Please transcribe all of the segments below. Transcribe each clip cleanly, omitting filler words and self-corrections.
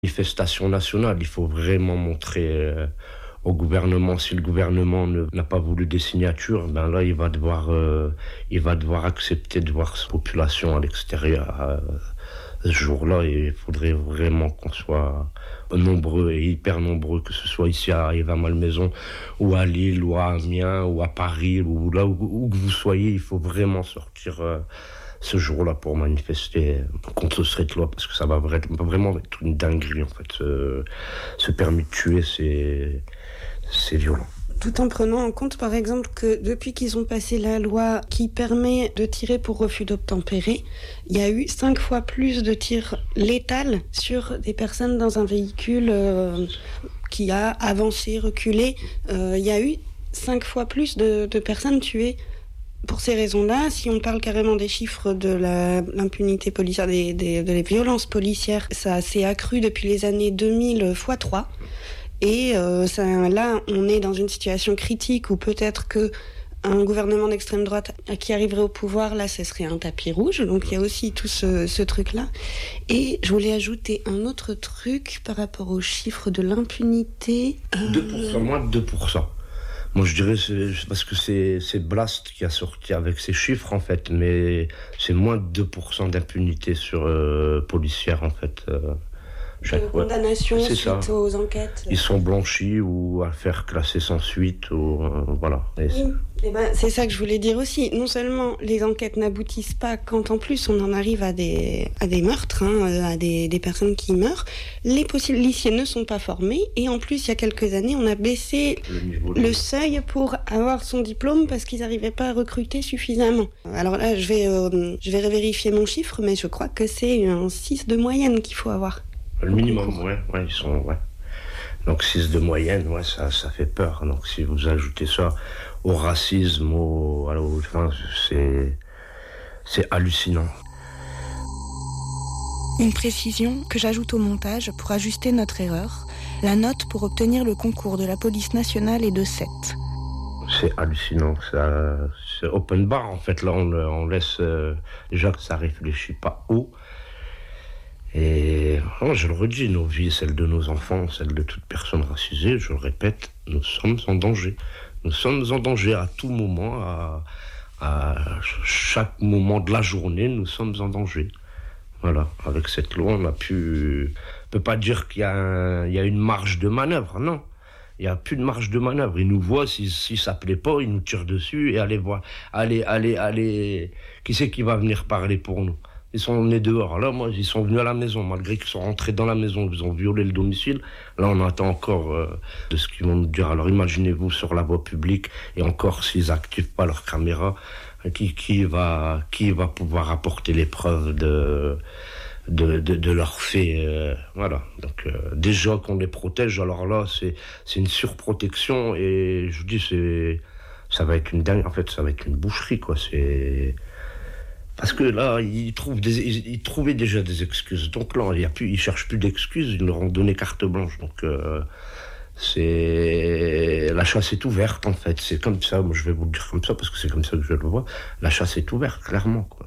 Manifestation nationale, il faut vraiment montrer au gouvernement. Si le gouvernement n'a pas voulu des signatures, ben là il va devoir accepter de voir sa population à l'extérieur ce jour-là. Et il faudrait vraiment qu'on soit nombreux et hyper nombreux, que ce soit ici à Eva-Malmaison ou à Lille ou à Amiens ou à Paris ou là où que vous soyez. Il faut vraiment sortir ce jour-là pour manifester contre cette loi, parce que ça va vraiment être une dinguerie en fait. Ce permis de tuer, c'est violent. Tout en prenant en compte, par exemple, que depuis qu'ils ont passé la loi qui permet de tirer pour refus d'obtempérer, il y a eu 5 fois plus de tirs létals sur des personnes dans un véhicule qui a avancé, reculé. Il y a eu 5 fois plus de personnes tuées. Pour ces raisons-là, si on parle carrément des chiffres de l'impunité policière, des violences policières, ça s'est accru depuis les années 2000 x 3. Et là, on est dans une situation critique où peut-être qu'un gouvernement d'extrême droite qui arriverait au pouvoir, là, ce serait un tapis rouge. Donc il y a aussi tout ce truc-là. Et je voulais ajouter un autre truc par rapport aux chiffres de l'impunité. 2%, moins de 2%. Moi, je dirais c'est parce que c'est Blast qui a sorti avec ces chiffres, en fait, mais c'est moins de 2% d'impunité sur policière, en fait. Condamnation suite ça. Aux enquêtes. Ils sont blanchis ou affaires classées sans suite, ou voilà. C'est ça que je voulais dire aussi. Non seulement les enquêtes n'aboutissent pas, quand en plus on en arrive à des meurtres, à des personnes qui meurent, les policiers ne sont pas formés, et en plus il y a quelques années on a baissé le seuil pour avoir son diplôme parce qu'ils n'arrivaient pas à recruter suffisamment. Alors là je vais vérifier mon chiffre, mais je crois que c'est un 6 de moyenne qu'il faut avoir. Le minimum, ouais, ils sont, ouais. Donc 6 de moyenne, ouais, ça fait peur. Donc si vous ajoutez ça au racisme, c'est hallucinant. Une précision que j'ajoute au montage pour ajuster notre erreur. La note pour obtenir le concours de la police nationale est de 7. C'est hallucinant, c'est open bar en fait. Là on laisse déjà que ça réfléchit pas haut. Et je le redis, nos vies, celles de nos enfants, celles de toute personne racisée, je le répète, nous sommes en danger. Nous sommes en danger à tout moment, à chaque moment de la journée, nous sommes en danger. Voilà, avec cette loi, on peut pas dire qu'il y a une marge de manœuvre, non. Il n'y a plus de marge de manœuvre. Ils nous voient, si ça plaît pas, ils nous tirent dessus et allez voir. Allez. Qui c'est qui va venir parler pour nous? Ils sont nés dehors. Là, moi, ils sont venus à la maison, malgré qu'ils sont rentrés dans la maison, ils ont violé le domicile. Là, on attend encore de ce qu'ils vont nous dire. Alors, imaginez-vous sur la voie publique, et encore, s'ils n'activent pas leur caméra, qui va pouvoir apporter les preuves de leurs faits, voilà. Donc, déjà qu'on les protège, alors là, c'est une surprotection, et je vous dis, ça va être ça va être une boucherie, quoi. Parce que là, ils trouvaient déjà des excuses. Donc là, ils cherchent plus d'excuses, ils leur ont donné carte blanche. Donc la chasse est ouverte, en fait. C'est comme ça, moi je vais vous le dire comme ça, parce que c'est comme ça que je le vois. La chasse est ouverte, clairement, quoi.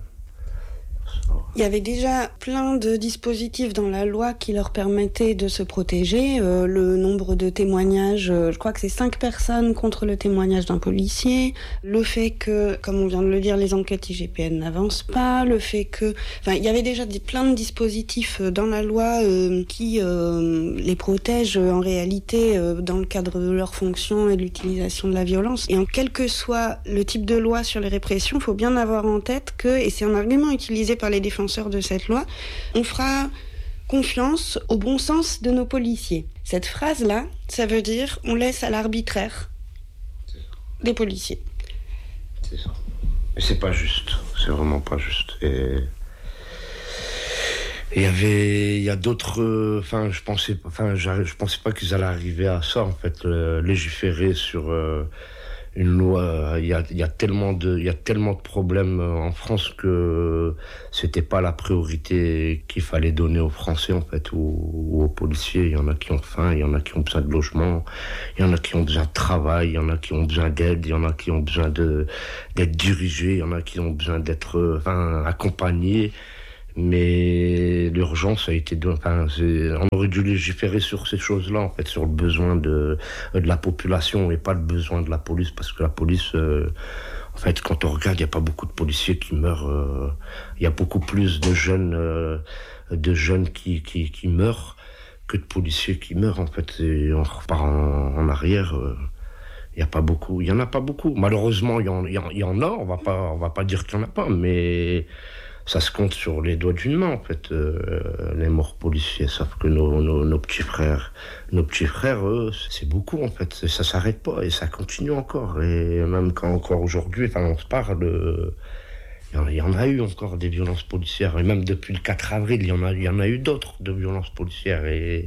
Il y avait déjà plein de dispositifs dans la loi qui leur permettaient de se protéger. Le nombre de témoignages, je crois que c'est 5 personnes contre le témoignage d'un policier. Le fait que, comme on vient de le dire, les enquêtes IGPN n'avancent pas. Le fait que... il y avait déjà plein de dispositifs dans la loi qui les protègent en réalité dans le cadre de leur fonction et de l'utilisation de la violence. Et quel que soit le type de loi sur les répressions, il faut bien avoir en tête que, et c'est un argument utilisé par les défenseurs de cette loi, on fera confiance au bon sens de nos policiers. Cette phrase-là, ça veut dire on laisse à l'arbitraire des policiers. C'est ça. Mais c'est pas juste. C'est vraiment pas juste. Et il y a d'autres... je pensais pas qu'ils allaient arriver à ça, en fait, légiférer sur... une loi, il y a tellement de problèmes en France que c'était pas la priorité qu'il fallait donner aux Français, en fait, ou aux policiers. Il y en a qui ont faim, il y en a qui ont besoin de logement, il y en a qui ont besoin de travail, il y en a qui ont besoin d'aide, il y en a qui ont besoin d'être dirigés, il y en a qui ont besoin d'être accompagnés. Mais l'urgence a été... on aurait dû légiférer sur ces choses-là, en fait, sur le besoin de la population et pas le besoin de la police, parce que la police... en fait, quand on regarde, il n'y a pas beaucoup de policiers qui meurent. Il y a beaucoup plus de jeunes qui meurent que de policiers qui meurent, en fait. Et on repart en arrière... il y en a pas beaucoup. Malheureusement, il y en a. On va pas dire qu'il y en a pas, mais ça se compte sur les doigts d'une main, en fait. Les morts policiers, sauf que nos petits frères, eux, c'est beaucoup, en fait. Ça s'arrête pas et ça continue encore. Et même quand encore aujourd'hui, on se parle. Il y en a eu encore des violences policières. Et même depuis le 4 avril, il y en a eu d'autres de violences policières. Et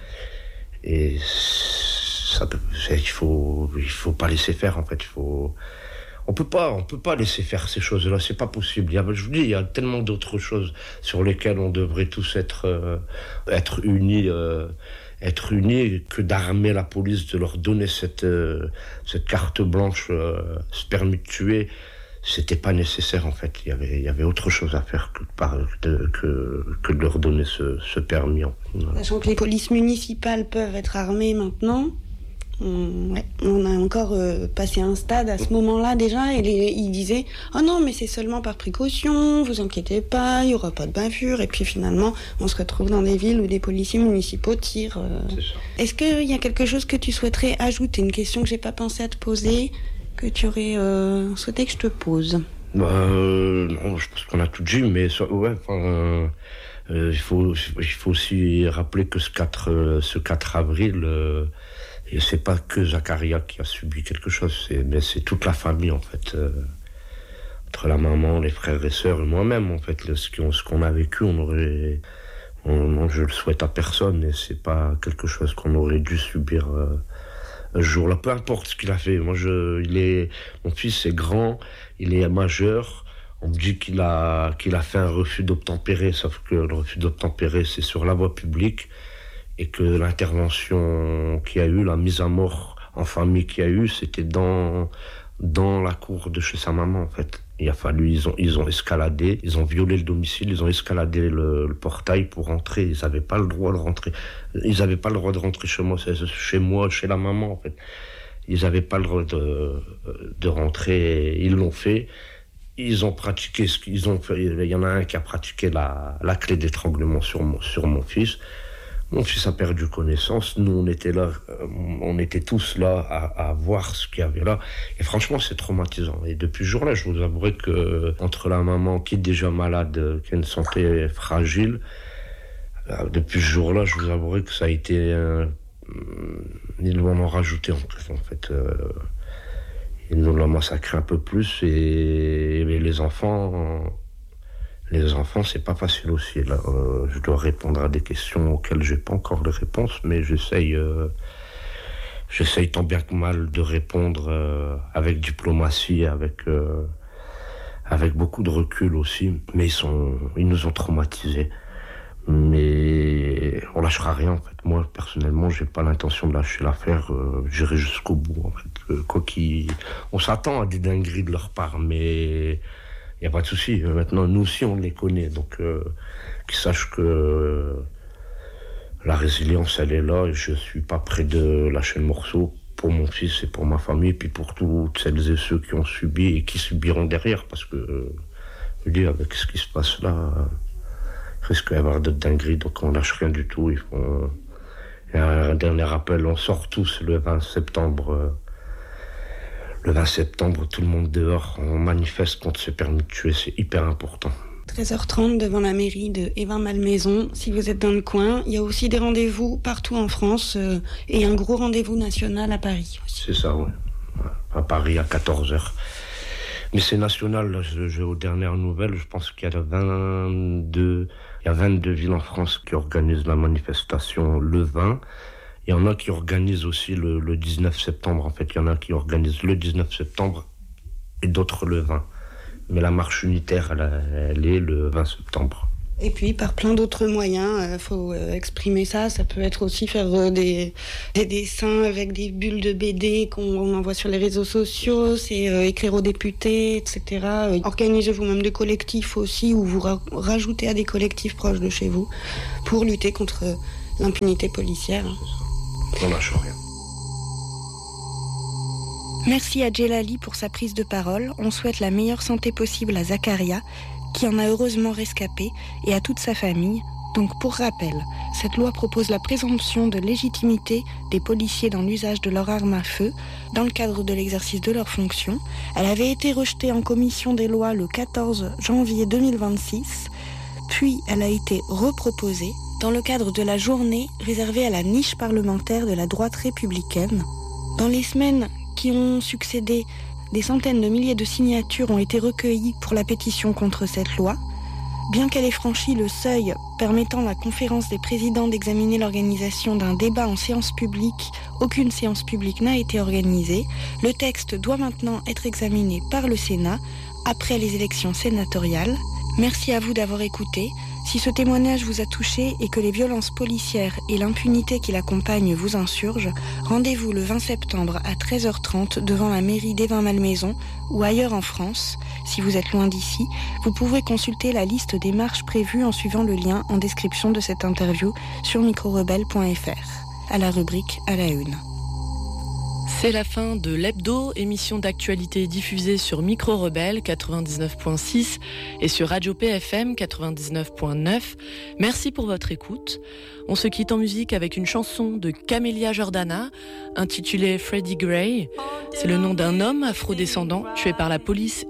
il faut pas laisser faire, en fait. On peut pas laisser faire ces choses-là, c'est pas possible. Je vous dis, il y a tellement d'autres choses sur lesquelles on devrait tous être unis que d'armer la police, de leur donner cette carte blanche, ce permis de tuer. C'était pas nécessaire, en fait. Il y avait autre chose à faire que de leur donner ce permis. Sachant que les polices municipales peuvent être armées maintenant. On a encore passé un stade à ce moment-là déjà, et ils disaient « Oh non, mais c'est seulement par précaution, vous inquiétez pas, il n'y aura pas de bavure ». Et puis finalement, on se retrouve dans des villes où des policiers municipaux tirent. Est-ce qu'il y a quelque chose que tu souhaiterais ajouter, une question que j'ai pas pensé à te poser, que tu aurais souhaité que je te pose? Non, je pense qu'on a tout dit, mais il faut aussi rappeler que ce 4 avril... et c'est pas que Zakaria qui a subi quelque chose, mais c'est toute la famille, en fait. Entre la maman, les frères et sœurs et moi-même, en fait. Ce qu'on a vécu, je le souhaite à personne, et c'est pas quelque chose qu'on aurait dû subir ce jour-là. Peu importe ce qu'il a fait. Mon fils est grand, il est majeur. On me dit qu'il a fait un refus d'obtempérer, sauf que le refus d'obtempérer, c'est sur la voie publique. Et que l'intervention qu'il y a eu, la mise à mort en famille qu'il y a eu, c'était dans la cour de chez sa maman, en fait. Il a fallu, ils ont escaladé, ils ont violé le domicile, ils ont escaladé le portail pour rentrer. Ils n'avaient pas le droit de rentrer. Ils n'avaient pas le droit de rentrer chez moi, chez la maman, en fait. Ils n'avaient pas le droit de rentrer. Ils l'ont fait. Ils ont pratiqué ce qu'ils ont fait. Il y en a un qui a pratiqué la clé d'étranglement sur mon fils. Mon fils a perdu connaissance. Nous, on était là, on était tous là à voir ce qu'il y avait là. Et franchement, c'est traumatisant. Et depuis ce jour-là, je vous avouerai que entre la maman qui est déjà malade, qui a une santé fragile, depuis ce jour-là, je vous avouerai que ça a été... ils nous en ont rajouté en plus, en fait. Ils nous l'ont massacré un peu plus. Et les enfants... Les enfants, c'est pas facile aussi. Là, je dois répondre à des questions auxquelles j'ai pas encore de réponse, mais j'essaye tant bien que mal de répondre avec diplomatie, avec beaucoup de recul aussi. Mais ils nous ont traumatisés. Mais on lâchera rien, en fait. Moi, personnellement, j'ai pas l'intention de lâcher l'affaire. J'irai jusqu'au bout, en fait. On s'attend à des dingueries de leur part, mais... il n'y a pas de souci. Maintenant, nous aussi, on les connaît. Donc, qu'ils sachent que la résilience, elle est là. Et je ne suis pas prêt de lâcher le morceau pour mon fils et pour ma famille, puis pour toutes celles et ceux qui ont subi et qui subiront derrière. Parce que, je dis, avec ce qui se passe là, il risque d'y avoir d'autres dingueries. Donc, on ne lâche rien du tout. Il y a un dernier rappel. On sort tous le 20 septembre. Le 20 septembre, tout le monde dehors, on manifeste contre ce permis de tuer, c'est hyper important. 13h30 devant la mairie de Évin-Malmaison. Si vous êtes dans le coin, il y a aussi des rendez-vous partout en France et un gros rendez-vous national à Paris aussi. C'est ça, oui. À Paris à 14h. Mais c'est national, là, aux dernières nouvelles, je pense qu'il y a 22 villes en France qui organisent la manifestation le 20. Il y en a qui organisent aussi le 19 septembre. En fait, il y en a qui organisent le 19 septembre et d'autres le 20. Mais la marche unitaire, elle est le 20 septembre. Et puis par plein d'autres moyens, faut exprimer ça. Ça peut être aussi faire des dessins avec des bulles de BD qu'on envoie sur les réseaux sociaux, c'est écrire aux députés, etc. Organisez vous-même des collectifs aussi, ou vous rajoutez à des collectifs proches de chez vous pour lutter contre l'impunité policière. On lâche rien. Merci à Djelali pour sa prise de parole. On souhaite la meilleure santé possible à Zakaria, qui en a heureusement rescapé, et à toute sa famille. Donc pour rappel, cette loi propose la présomption de légitimité des policiers dans l'usage de leur arme à feu dans le cadre de l'exercice de leurs fonctions. Elle avait été rejetée en commission des lois le 14 janvier 2026, puis elle a été reproposée dans le cadre de la journée réservée à la niche parlementaire de la droite républicaine. Dans les semaines qui ont succédé, des centaines de milliers de signatures ont été recueillies pour la pétition contre cette loi. Bien qu'elle ait franchi le seuil permettant à la conférence des présidents d'examiner l'organisation d'un débat en séance publique, aucune séance publique n'a été organisée. Le texte doit maintenant être examiné par le Sénat après les élections sénatoriales. Merci à vous d'avoir écouté. Si ce témoignage vous a touché et que les violences policières et l'impunité qui l'accompagnent vous insurgent, rendez-vous le 20 septembre à 13h30 devant la mairie d'Evin-Malmaison ou ailleurs en France. Si vous êtes loin d'ici, vous pouvez consulter la liste des marches prévues en suivant le lien en description de cette interview sur microrebelle.fr, à la rubrique à la une. C'est la fin de l'Hebdo, émission d'actualité diffusée sur Micro Rebelle 99.6 et sur Radio PFM 99.9. Merci pour votre écoute. On se quitte en musique avec une chanson de Camélia Jordana intitulée Freddie Gray. C'est le nom d'un homme afrodescendant tué par la police